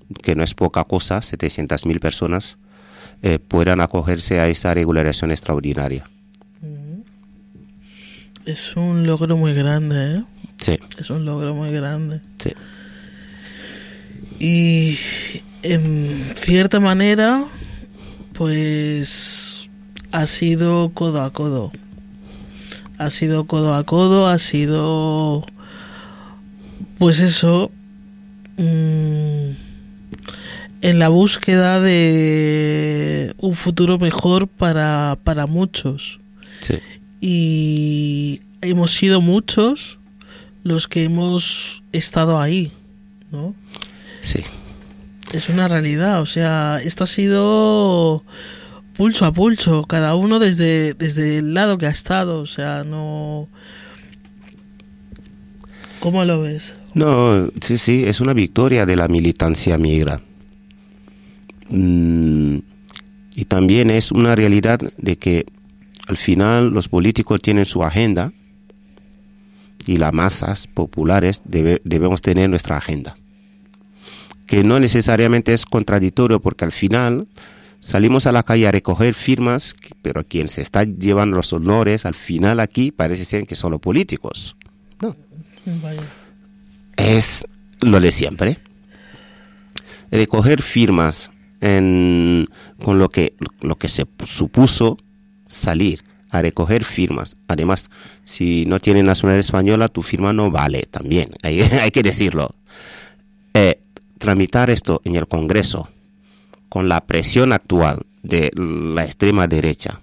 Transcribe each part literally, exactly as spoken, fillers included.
que no es poca cosa, setecientas mil personas, eh, puedan acogerse a esa regularización extraordinaria. Es un logro muy grande, ¿eh? Sí. Es un logro muy grande. Sí. Y en cierta manera, pues ha sido codo a codo. Ha sido codo a codo, ha sido, pues eso, mmm, en la búsqueda de un futuro mejor para, para muchos. Sí. Y hemos sido muchos los que hemos estado ahí, ¿no? Sí. Es una realidad, o sea, esto ha sido pulso a pulso, cada uno desde, desde el lado que ha estado, o sea, no... ¿Cómo lo ves? No, sí, sí, es una victoria de la militancia migra. Mm, y también es una realidad de que al final los políticos tienen su agenda y las masas populares debe, debemos tener nuestra agenda. Que no necesariamente es contradictorio, porque al final salimos a la calle a recoger firmas, pero quien se está llevando los honores al final aquí parece ser que son los políticos. No. Vaya. Es lo de siempre. Recoger firmas en, con lo que, lo que se supuso salir a recoger firmas. Además, si no tienes nacionalidad española, tu firma no vale también. Hay, hay que decirlo. Eh, tramitar esto en el Congreso con la presión actual de la extrema derecha,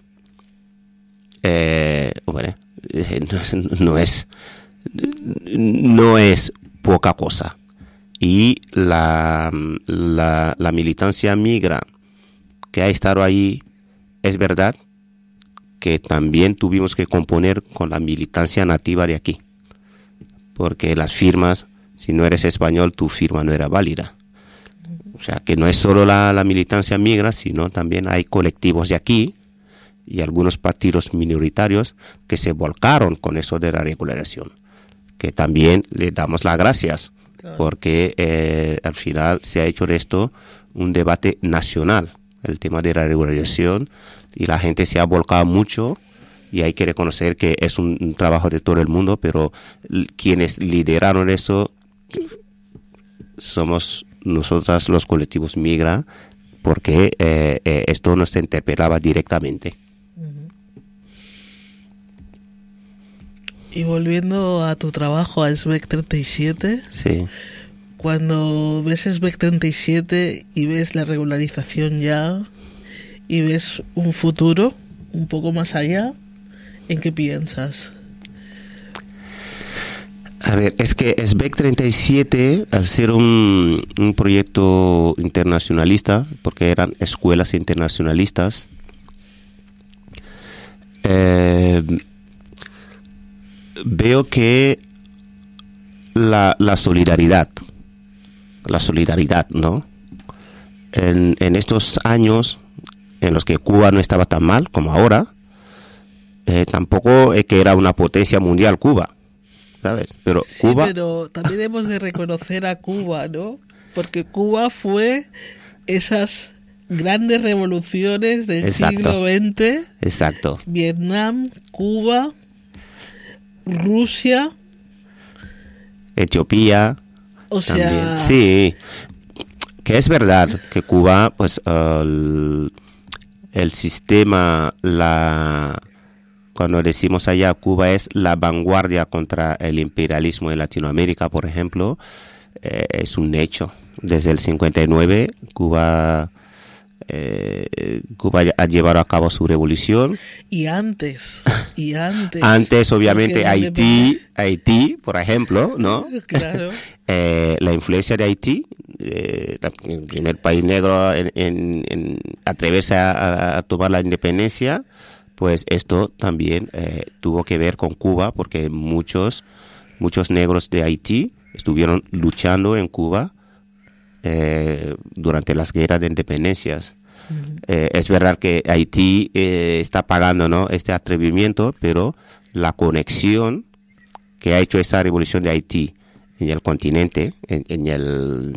eh, bueno, eh, no, no es no es poca cosa. Y la, la, la militancia migra que ha estado ahí, es verdad que también tuvimos que componer con la militancia nativa de aquí, porque las firmas, si no eres español, tu firma no era válida. O sea, que no es solo la, la militancia migra, sino también hay colectivos de aquí y algunos partidos minoritarios que se volcaron con eso de la regularización, que también le damos las gracias, claro, porque eh, al final se ha hecho de esto un debate nacional, el tema de la regularización, y la gente se ha volcado mucho. Y hay que reconocer que es un, un trabajo de todo el mundo, pero l- quienes lideraron eso somos nosotras, los colectivos migra, porque eh, eh, esto nos interpelaba directamente. Uh-huh. Y volviendo a tu trabajo, a S B E C treinta y siete, Sí. cuando ves S B E C treinta y siete y ves la regularización ya, y ves un futuro un poco más allá, ¿en qué piensas? A ver, es que S B E C treinta y siete, al ser un, un proyecto internacionalista, porque eran escuelas internacionalistas, eh, veo que la, la solidaridad, la solidaridad, ¿no? En, en estos años en los que Cuba no estaba tan mal como ahora, eh, tampoco es que era una potencia mundial Cuba, ¿sabes? Pero Sí, Cuba... pero también hemos de reconocer a Cuba, ¿no? Porque Cuba fue esas grandes revoluciones del Exacto. siglo veinte. Exacto. Vietnam, Cuba, Rusia. Etiopía. O también. sea... Sí, que es verdad que Cuba, pues uh, el, el sistema, la cuando decimos allá Cuba es la vanguardia contra el imperialismo en Latinoamérica, por ejemplo, eh, es un hecho. Desde el cincuenta y nueve Cuba eh, Cuba ha llevado a cabo su revolución. Y antes, y antes. Antes, obviamente, Porque Haití, Haití, por ejemplo, ¿no? Claro. eh, la influencia de Haití, eh, el primer país negro en, en, en atreverse a, a tomar la independencia, pues esto también eh, tuvo que ver con Cuba, porque muchos muchos negros de Haití estuvieron luchando en Cuba eh, durante las guerras de independencias. Uh-huh. Eh, es verdad que Haití eh, está pagando, ¿no?, este atrevimiento, pero la conexión que ha hecho esa revolución de Haití en el continente, en, en el